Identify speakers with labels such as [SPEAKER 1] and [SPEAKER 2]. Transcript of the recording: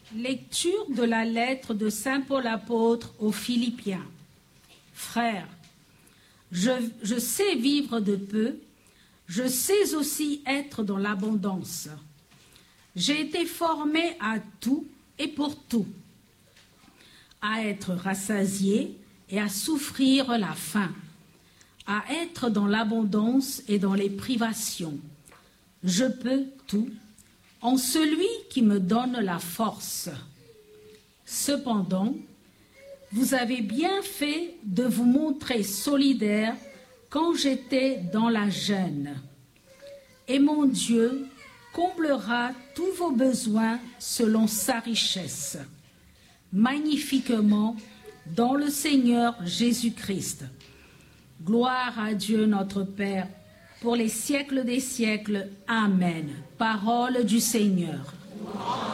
[SPEAKER 1] Lecture de la lettre de saint Paul apôtre aux Philippiens. Frères, je sais vivre de peu, je sais aussi être dans l'abondance. J'ai été formé à tout et pour tout, à être rassasié et à souffrir la faim, à être dans l'abondance et dans les privations. Je peux tout en celui qui me donne la force. Cependant, vous avez bien fait de vous montrer solidaire quand j'étais dans la gêne. Et mon Dieu comblera tous vos besoins selon sa richesse, magnifiquement dans le Seigneur Jésus-Christ. Gloire à Dieu notre Père, pour les siècles des siècles. Amen. Parole du Seigneur.